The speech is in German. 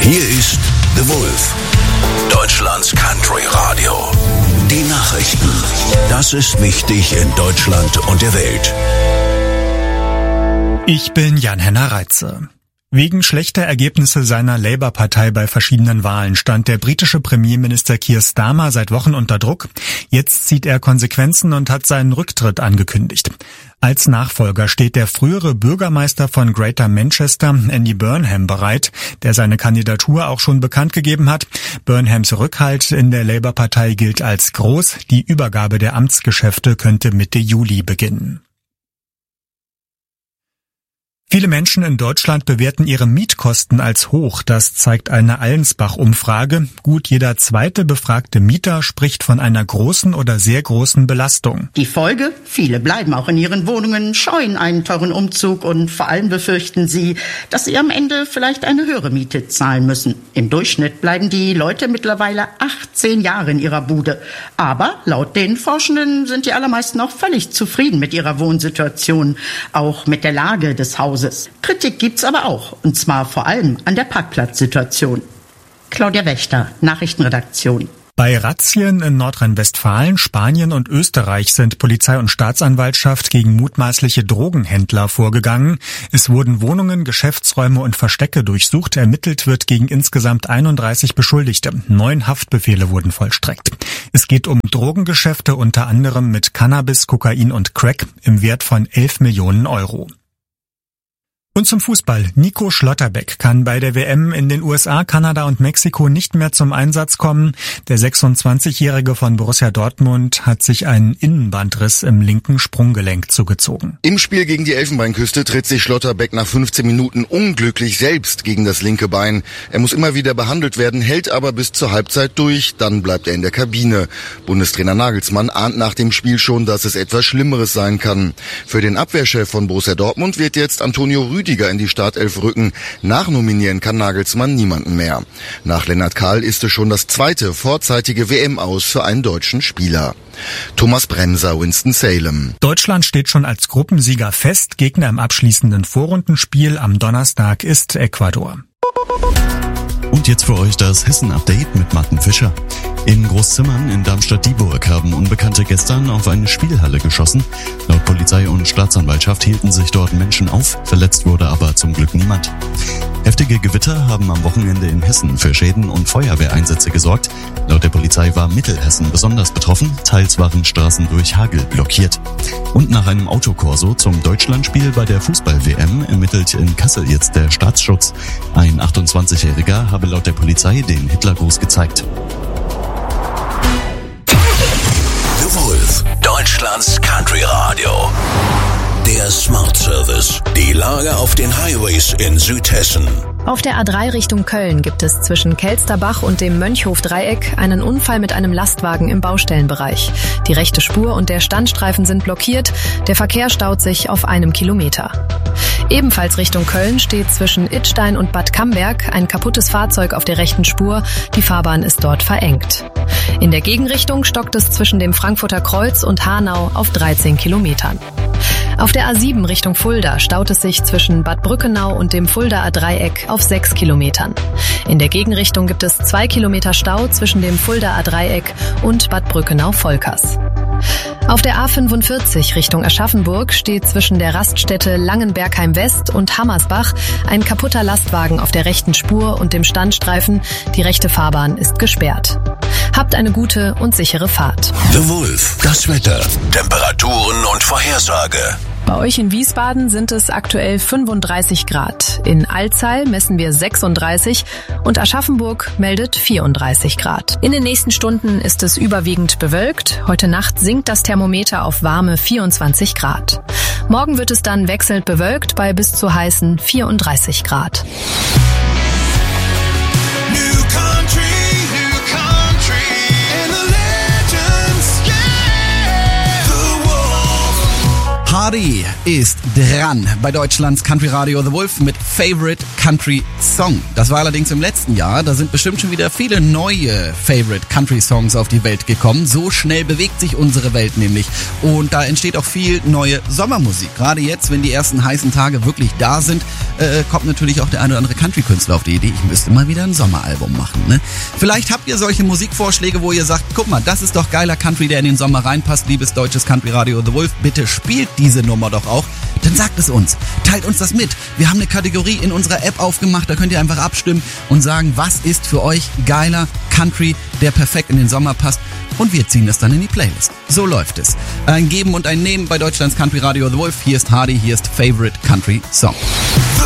Hier ist The Wolf, Deutschlands Country Radio. Die Nachrichten. Das ist wichtig in Deutschland und der Welt. Ich bin Jan-Henner Reitze. Wegen schlechter Ergebnisse seiner Labour-Partei bei verschiedenen Wahlen stand der britische Premierminister Keir Starmer seit Wochen unter Druck. Jetzt zieht er Konsequenzen und hat seinen Rücktritt angekündigt. Als Nachfolger steht der frühere Bürgermeister von Greater Manchester, Andy Burnham, bereit, der seine Kandidatur auch schon bekannt gegeben hat. Burnhams Rückhalt in der Labour-Partei gilt als groß. Die Übergabe der Amtsgeschäfte könnte Mitte Juli beginnen. Viele Menschen in Deutschland bewerten ihre Mietkosten als hoch. Das zeigt eine Allensbach-Umfrage. Gut jeder zweite befragte Mieter spricht von einer großen oder sehr großen Belastung. Die Folge? Viele bleiben auch in ihren Wohnungen, scheuen einen teuren Umzug und vor allem befürchten sie, dass sie am Ende vielleicht eine höhere Miete zahlen müssen. Im Durchschnitt bleiben die Leute mittlerweile 18 Jahre in ihrer Bude. Aber laut den Forschenden sind die allermeisten auch völlig zufrieden mit ihrer Wohnsituation, auch mit der Lage des Hauses. Kritik gibt's aber auch, und zwar vor allem an der Parkplatzsituation. Claudia Wächter, Nachrichtenredaktion. Bei Razzien in Nordrhein-Westfalen, Spanien und Österreich sind Polizei und Staatsanwaltschaft gegen mutmaßliche Drogenhändler vorgegangen. Es wurden Wohnungen, Geschäftsräume und Verstecke durchsucht. Ermittelt wird gegen insgesamt 31 Beschuldigte. 9 Haftbefehle wurden vollstreckt. Es geht um Drogengeschäfte unter anderem mit Cannabis, Kokain und Crack im Wert von 11 Millionen Euro. Und zum Fußball. Nico Schlotterbeck kann bei der WM in den USA, Kanada und Mexiko nicht mehr zum Einsatz kommen. Der 26-Jährige von Borussia Dortmund hat sich einen Innenbandriss im linken Sprunggelenk zugezogen. Im Spiel gegen die Elfenbeinküste tritt sich Schlotterbeck nach 15 Minuten unglücklich selbst gegen das linke Bein. Er muss immer wieder behandelt werden, hält aber bis zur Halbzeit durch. Dann bleibt er in der Kabine. Bundestrainer Nagelsmann ahnt nach dem Spiel schon, dass es etwas Schlimmeres sein kann. Für den Abwehrchef von Borussia Dortmund wird jetzt Antonio Rüdiger in die Startelf rücken. Nachnominieren kann Nagelsmann niemanden mehr. Nach Lennart Kahl ist es schon das zweite vorzeitige WM-Aus für einen deutschen Spieler. Thomas Bremser, Winston-Salem. Deutschland steht schon als Gruppensieger fest. Gegner im abschließenden Vorrundenspiel am Donnerstag ist Ecuador. Und jetzt für euch das Hessen-Update mit Martin Fischer. In Großzimmern in Darmstadt-Dieburg haben Unbekannte gestern auf eine Spielhalle geschossen. Laut Polizei und Staatsanwaltschaft hielten sich dort Menschen auf, verletzt wurde aber zum Glück niemand. Heftige Gewitter haben am Wochenende in Hessen für Schäden und Feuerwehreinsätze gesorgt. Laut der Polizei war Mittelhessen besonders betroffen, teils waren Straßen durch Hagel blockiert. Und nach einem Autokorso zum Deutschlandspiel bei der Fußball-WM ermittelt in Kassel jetzt der Staatsschutz. Ein 28-Jähriger habe laut der Polizei den Hitlergruß gezeigt. The Wolf, Deutschlands Country Radio. Der Smart Service. Die Lage auf den Highways in Südhessen. Auf der A3 Richtung Köln gibt es zwischen Kelsterbach und dem Mönchhof-Dreieck einen Unfall mit einem Lastwagen im Baustellenbereich. Die rechte Spur und der Standstreifen sind blockiert. Der Verkehr staut sich auf 1 Kilometer. Ebenfalls Richtung Köln steht zwischen Idstein und Bad Camberg ein kaputtes Fahrzeug auf der rechten Spur. Die Fahrbahn ist dort verengt. In der Gegenrichtung stockt es zwischen dem Frankfurter Kreuz und Hanau auf 13 Kilometern. Auf der A7 Richtung Fulda staut es sich zwischen Bad Brückenau und dem Fuldaer Dreieck auf 6 Kilometern. In der Gegenrichtung gibt es 2 Kilometer Stau zwischen dem Fuldaer Dreieck und Bad Brückenau-Volkers. Auf der A45 Richtung Aschaffenburg steht zwischen der Raststätte Langenbergheim West und Hammersbach ein kaputter Lastwagen auf der rechten Spur und dem Standstreifen. Die rechte Fahrbahn ist gesperrt. Habt eine gute und sichere Fahrt. The Wolf, das Wetter, Temperaturen und Vorhersage. Bei euch in Wiesbaden sind es aktuell 35 Grad. In Alzey messen wir 36 und Aschaffenburg meldet 34 Grad. In den nächsten Stunden ist es überwiegend bewölkt. Heute Nacht sinkt das Thermometer auf warme 24 Grad. Morgen wird es dann wechselnd bewölkt bei bis zu heißen 34 Grad. Hardy ist dran bei Deutschlands Country Radio The Wolf mit Favorite Country Song. Das war allerdings im letzten Jahr. Da sind bestimmt schon wieder viele neue Favorite Country Songs auf die Welt gekommen. So schnell bewegt sich unsere Welt nämlich. Und da entsteht auch viel neue Sommermusik. Gerade jetzt, wenn die ersten heißen Tage wirklich da sind, kommt natürlich auch der eine oder andere Country-Künstler auf die Idee, ich müsste mal wieder ein Sommeralbum machen. Ne? Vielleicht habt ihr solche Musikvorschläge, wo ihr sagt, guck mal, das ist doch geiler Country, der in den Sommer reinpasst. Liebes deutsches Country Radio The Wolf, bitte spielt diese Nummer doch auch. Dann sagt es uns, teilt uns das mit. Wir haben eine Kategorie in unserer App aufgemacht, da könnt ihr einfach abstimmen und sagen, was ist für euch geiler Country, der perfekt in den Sommer passt. Und wir ziehen das dann in die Playlist. So läuft es. Ein Geben und ein Nehmen bei Deutschlands Country Radio The Wolf. Hier ist Hardy, hier ist Favorite Country Song. The